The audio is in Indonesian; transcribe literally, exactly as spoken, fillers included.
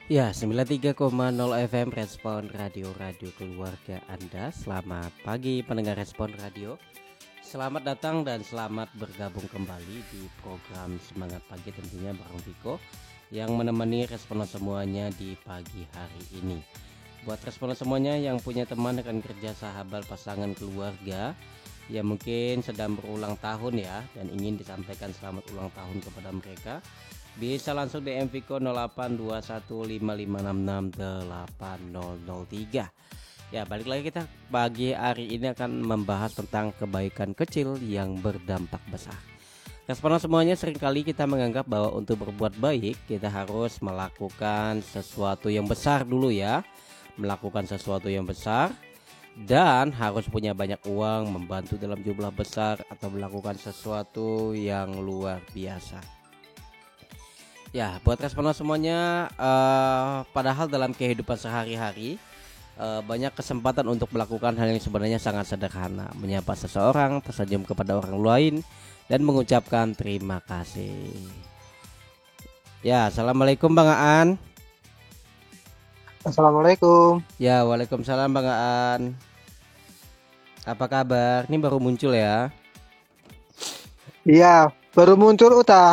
Ya, sembilan puluh tiga koma nol F M Respon Radio-Radio Keluarga Anda. Selamat pagi pendengar Respon Radio. Selamat datang dan selamat bergabung kembali di program Semangat Pagi tentunya bareng Viko yang menemani responden semuanya di pagi hari ini. Buat responden semuanya yang punya teman, rekan kerja, sahabat, pasangan, keluarga yang mungkin sedang berulang tahun ya dan ingin disampaikan selamat ulang tahun kepada mereka, bisa langsung D M Viko nol delapan dua satu lima lima enam enam delapan nol nol tiga. Ya, balik lagi kita pagi hari ini akan membahas tentang kebaikan kecil yang berdampak besar. Responden semuanya seringkali kita menganggap bahwa untuk berbuat baik kita harus melakukan sesuatu yang besar dulu ya. Melakukan sesuatu yang besar dan harus punya banyak uang, membantu dalam jumlah besar atau melakukan sesuatu yang luar biasa. Ya, buat responden semuanya, uh, padahal dalam kehidupan sehari-hari uh, banyak kesempatan untuk melakukan hal yang sebenarnya sangat sederhana, menyapa seseorang, tersenyum kepada orang lain, dan mengucapkan terima kasih. Ya, assalamualaikum Bang Aan. Assalamualaikum. Ya, waalaikumsalam Bang Aan. Apa kabar? Ini baru muncul ya? Iya, baru muncul Uta.